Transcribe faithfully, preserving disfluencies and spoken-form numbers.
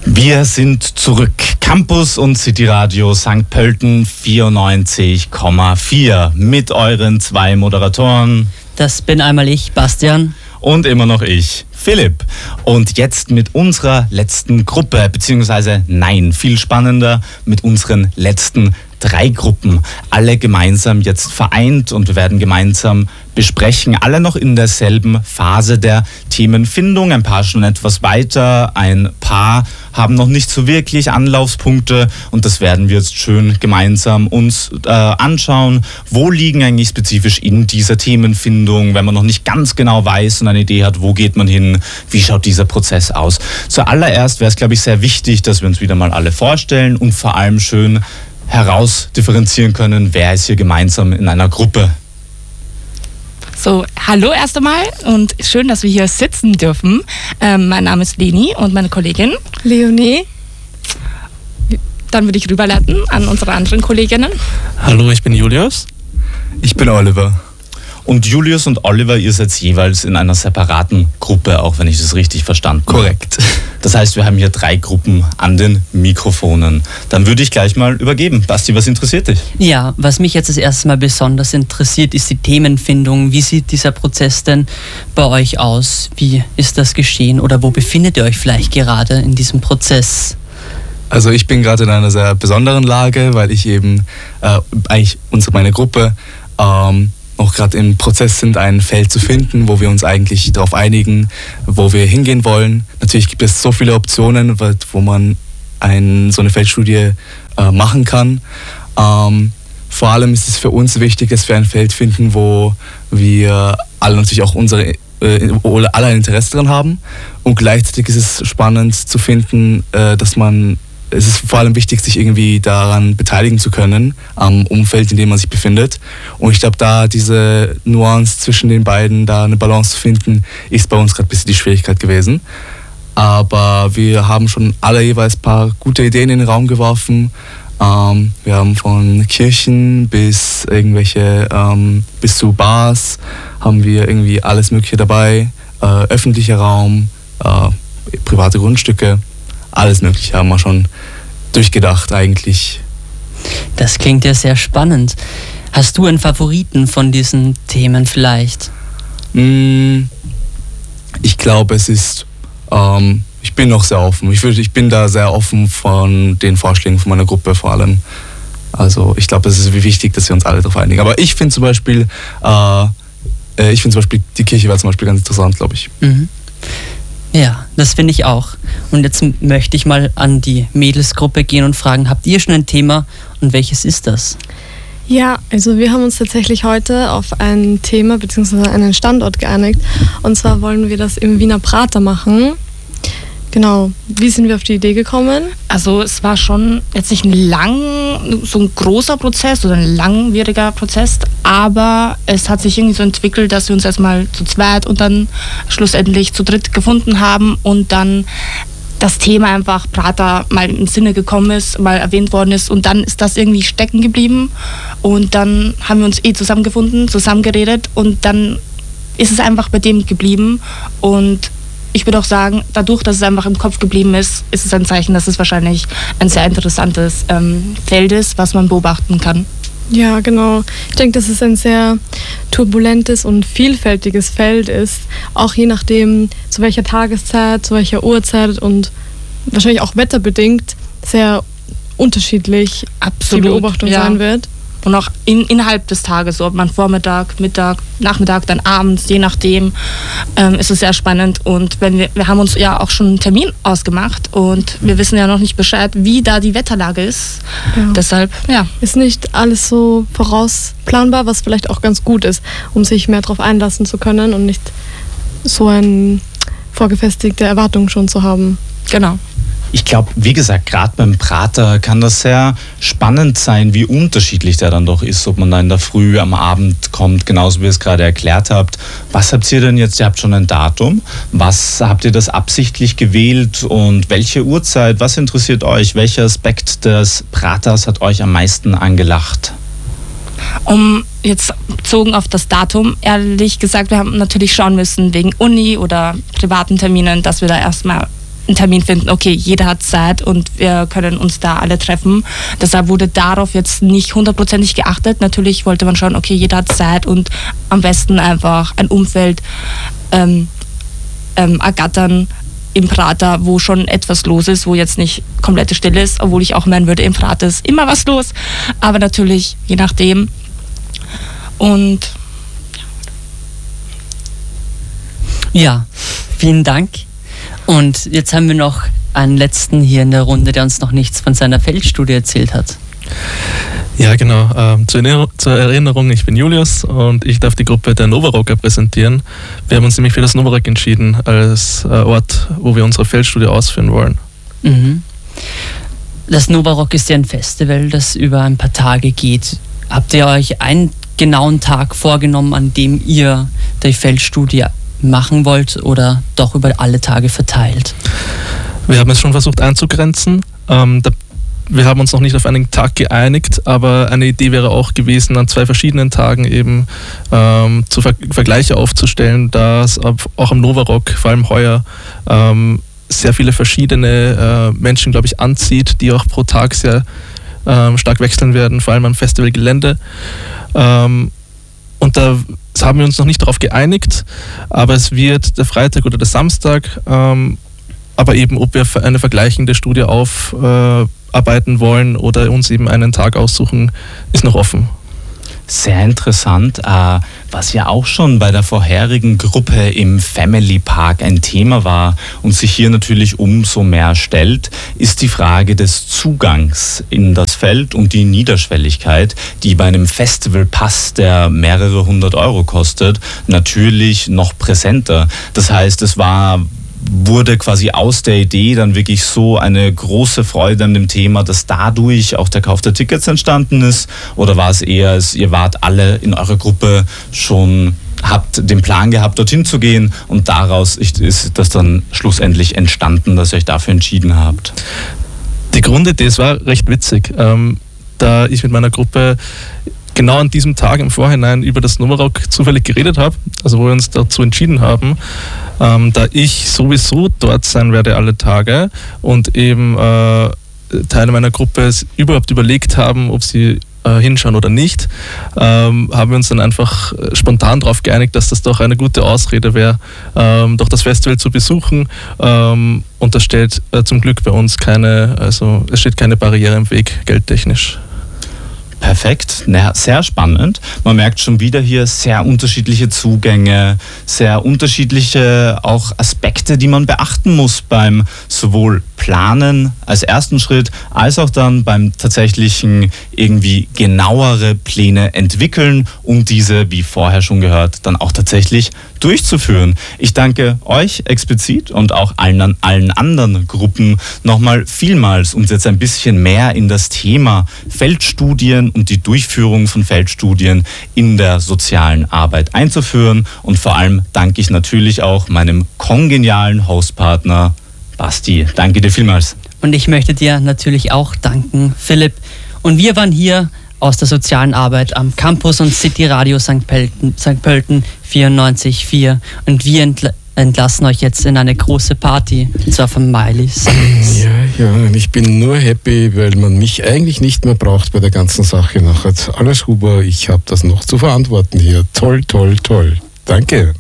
Wir sind zurück. Campus und City Radio Sankt Pölten vierundneunzig Komma vier mit euren zwei Moderatoren. Das bin einmal ich, Bastian. Und immer noch ich, Philipp. Und jetzt mit unserer letzten Gruppe, beziehungsweise nein, viel spannender, mit unseren letzten drei Gruppen. Alle gemeinsam jetzt vereint und wir werden gemeinsam besprechen. Alle noch in derselben Phase der Themenfindung. Ein paar schon etwas weiter, ein paar haben noch nicht so wirklich Anlaufspunkte und das werden wir jetzt schön gemeinsam uns äh, anschauen. Wo liegen eigentlich spezifisch in dieser Themenfindung, wenn man noch nicht ganz genau weiß und eine Idee hat, wo geht man hin, wie schaut dieser Prozess aus. Zuallererst wäre es, glaube ich, sehr wichtig, dass wir uns wieder mal alle vorstellen und vor allem schön herausdifferenzieren können, wer ist hier gemeinsam in einer Gruppe. So, hallo erst einmal und schön, dass wir hier sitzen dürfen. Ähm, mein Name ist Leni und meine Kollegin Leonie. Dann würde ich rüberleiten an unsere anderen Kolleginnen. Hallo, ich bin Julius. Ich bin Oliver. Und Julius und Oliver, ihr seid jeweils in einer separaten Gruppe, auch wenn ich das richtig verstanden habe. Korrekt. Das heißt, wir haben hier drei Gruppen an den Mikrofonen. Dann würde ich gleich mal übergeben. Basti, was interessiert dich? Ja, was mich jetzt das erste Mal besonders interessiert, ist die Themenfindung. Wie sieht dieser Prozess denn bei euch aus? Wie ist das geschehen oder wo befindet ihr euch vielleicht gerade in diesem Prozess? Also ich bin gerade in einer sehr besonderen Lage, weil ich eben äh, eigentlich unsere meine Gruppe ähm, noch gerade im Prozess sind, ein Feld zu finden, wo wir uns eigentlich darauf einigen, wo wir hingehen wollen. Natürlich gibt es so viele Optionen, wo man ein, so eine Feldstudie äh, machen kann. Ähm, vor allem ist es für uns wichtig, dass wir ein Feld finden, wo wir alle natürlich auch unsere äh, alle ein Interesse daran haben. Und gleichzeitig ist es spannend zu finden, äh, dass man es ist vor allem wichtig, sich irgendwie daran beteiligen zu können, am Umfeld, in dem man sich befindet. Und ich glaube, da diese Nuance zwischen den beiden, da eine Balance zu finden, ist bei uns gerade ein bisschen die Schwierigkeit gewesen. Aber wir haben schon alle jeweils ein paar gute Ideen in den Raum geworfen. Ähm, wir haben von Kirchen bis irgendwelche, ähm, bis zu Bars, haben wir irgendwie alles Mögliche dabei. Äh, öffentlicher Raum, äh, private Grundstücke. Alles Mögliche haben wir schon durchgedacht eigentlich. Das klingt ja sehr spannend. Hast du einen Favoriten von diesen Themen vielleicht? Ich glaube, es ist, ähm, ich bin noch sehr offen. Ich, würd, ich bin da sehr offen von den Vorschlägen von meiner Gruppe vor allem. Also ich glaube, es ist wichtig, dass wir uns alle darauf einigen. Aber ich finde zum Beispiel, äh, ich finde zum Beispiel, die Kirche war zum Beispiel ganz interessant, glaube ich. Mhm. Ja, das finde ich auch. Und jetzt möchte ich mal an die Mädelsgruppe gehen und fragen, habt ihr schon ein Thema und welches ist das? Ja, also wir haben uns tatsächlich heute auf ein Thema bzw. einen Standort geeinigt. Und zwar wollen wir das im Wiener Prater machen. Genau, wie sind wir auf die Idee gekommen? Also es war schon jetzt nicht ein lang, so ein großer Prozess oder ein langwieriger Prozess, aber es hat sich irgendwie so entwickelt, dass wir uns erstmal zu zweit und dann schlussendlich zu dritt gefunden haben und dann das Thema einfach Prater mal im Sinne gekommen ist, mal erwähnt worden ist und dann ist das irgendwie stecken geblieben und dann haben wir uns eh zusammengefunden, zusammengeredet und dann ist es einfach bei dem geblieben und ich würde auch sagen, dadurch, dass es einfach im Kopf geblieben ist, ist es ein Zeichen, dass es wahrscheinlich ein sehr interessantes ähm, Feld ist, was man beobachten kann. Ja, genau. Ich denke, dass es ein sehr turbulentes und vielfältiges Feld ist, auch je nachdem, zu welcher Tageszeit, zu welcher Uhrzeit und wahrscheinlich auch wetterbedingt sehr unterschiedlich Absolut, die Beobachtung ja. sein wird. Und auch in, innerhalb des Tages, so ob man Vormittag, Mittag, Nachmittag, dann abends, je nachdem, ähm, ist es sehr spannend. Und wenn wir, wir haben uns ja auch schon einen Termin ausgemacht und wir wissen ja noch nicht Bescheid, wie da die Wetterlage ist. Ja. Deshalb, ja. Ist nicht alles so vorausplanbar, was vielleicht auch ganz gut ist, um sich mehr darauf einlassen zu können und nicht so eine vorgefestigte Erwartung schon zu haben. Genau. Ich glaube, wie gesagt, gerade beim Prater kann das sehr spannend sein, wie unterschiedlich der dann doch ist, ob man da in der Früh, am Abend kommt, genauso wie ihr es gerade erklärt habt. Was habt ihr denn jetzt? Ihr habt schon ein Datum. Was habt ihr das absichtlich gewählt und welche Uhrzeit? Was interessiert euch? Welcher Aspekt des Praters hat euch am meisten angelacht? Um jetzt bezogen auf das Datum, ehrlich gesagt, wir haben natürlich schauen müssen wegen Uni oder privaten Terminen, dass wir da erstmal einen Termin finden, okay, jeder hat Zeit und wir können uns da alle treffen. Deshalb wurde darauf jetzt nicht hundertprozentig geachtet. Natürlich wollte man schauen, okay, jeder hat Zeit und am besten einfach ein Umfeld ähm, ähm, ergattern im Prater, wo schon etwas los ist, wo jetzt nicht komplette Stille ist, obwohl ich auch meinen würde, im Prater ist immer was los. Aber natürlich, je nachdem. Und ja, vielen Dank. Und jetzt haben wir noch einen letzten hier in der Runde, der uns noch nichts von seiner Feldstudie erzählt hat. Ja, genau. Ähm, zur, Erinner- zur Erinnerung, ich bin Julius und ich darf die Gruppe der Novarocker präsentieren. Wir haben uns nämlich für das Novarock entschieden als äh, Ort, wo wir unsere Feldstudie ausführen wollen. Mhm. Das Novarock ist ja ein Festival, das über ein paar Tage geht. Habt ihr euch einen genauen Tag vorgenommen, an dem ihr die Feldstudie machen wollt oder doch über alle Tage verteilt? Wir haben es schon versucht einzugrenzen. Ähm, da, wir haben uns noch nicht auf einen Tag geeinigt, aber eine Idee wäre auch gewesen, an zwei verschiedenen Tagen eben ähm, zu Ver- Vergleiche aufzustellen, da es auch am Novarock, vor allem heuer, ähm, sehr viele verschiedene äh, Menschen, glaube ich, anzieht, die auch pro Tag sehr ähm, stark wechseln werden, vor allem am Festivalgelände. Ähm, Und da haben wir uns noch nicht darauf geeinigt, aber es wird der Freitag oder der Samstag, ähm, aber eben, ob wir eine vergleichende Studie aufarbeiten äh, wollen oder uns eben einen Tag aussuchen, ist noch offen. Sehr interessant. Äh, was ja auch schon bei der vorherigen Gruppe im Family Park ein Thema war und sich hier natürlich umso mehr stellt, ist die Frage des Zugangs in das Feld und die Niederschwelligkeit, die bei einem Festivalpass, der mehrere hundert Euro kostet, natürlich noch präsenter. Das heißt, es war wurde quasi aus der Idee dann wirklich so eine große Freude an dem Thema, dass dadurch auch der Kauf der Tickets entstanden ist? Oder war es eher, ihr wart alle in eurer Gruppe schon, habt den Plan gehabt, dorthin zu gehen und daraus ist das dann schlussendlich entstanden, dass ihr euch dafür entschieden habt? Die Grundidee, es war recht witzig, ähm, da ich mit meiner Gruppe genau an diesem Tag im Vorhinein über das Novarock zufällig geredet habe, also wo wir uns dazu entschieden haben, ähm, da ich sowieso dort sein werde alle Tage und eben äh, Teile meiner Gruppe es überhaupt überlegt haben, ob sie äh, hinschauen oder nicht, ähm, haben wir uns dann einfach spontan darauf geeinigt, dass das doch eine gute Ausrede wäre, ähm, doch das Festival zu besuchen, ähm, und das stellt äh, zum Glück bei uns keine, also es steht keine Barriere im Weg, geldtechnisch. Perfekt, na, sehr spannend. Man merkt schon wieder hier sehr unterschiedliche Zugänge, sehr unterschiedliche auch Aspekte, die man beachten muss beim sowohl Planen als ersten Schritt, als auch dann beim tatsächlichen irgendwie genauere Pläne entwickeln, um diese, wie vorher schon gehört, dann auch tatsächlich durchzuführen. Ich danke euch explizit und auch allen, allen anderen Gruppen nochmal vielmals, uns jetzt ein bisschen mehr in das Thema Feldstudien und die Durchführung von Feldstudien in der sozialen Arbeit einzuführen. Und vor allem danke ich natürlich auch meinem kongenialen Hostpartner Basti. Danke dir vielmals. Und ich möchte dir natürlich auch danken, Philipp. Und wir waren hier aus der sozialen Arbeit am Campus und City Radio Sankt Pölten, Sankt Pölten vierundneunzig Komma vier. Und wir entla- entlassen euch jetzt in eine große Party, und zwar von Miley Cyrus. Ja, ja, und ich bin nur happy, weil man mich eigentlich nicht mehr braucht bei der ganzen Sache nachher. Alles Huber, ich habe das noch zu verantworten hier. Toll, toll, toll. Danke.